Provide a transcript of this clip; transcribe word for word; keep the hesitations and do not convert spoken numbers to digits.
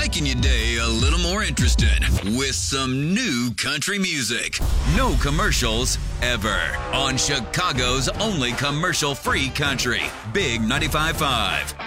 making your day a little more interesting with some new country music. No commercials ever on Chicago's only commercial-free country, Big ninety-five point five.